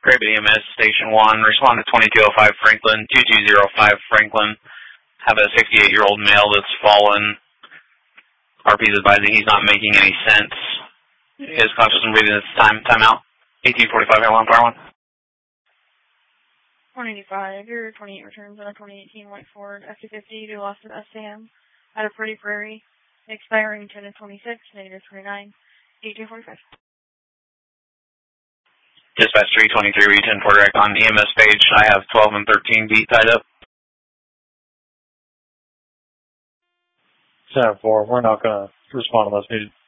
Craven EMS Station 1. Respond to 2205 Franklin, 2205 Franklin. Have a 68-year-old male that's fallen. RP's advising he's not making any sense. He is conscious and breathing at this time. Time out. 1845 Airline Power 1. 185, your 28 returns on a 2018 white Ford F-250 to Austin SAM at a Pretty Prairie, expiring 10/26, negative 29, 1845. Dispatch 323, read 10 for direct on EMS page. I have 12 and 13 beat tied up. 7-4, we're not going to respond unless needed.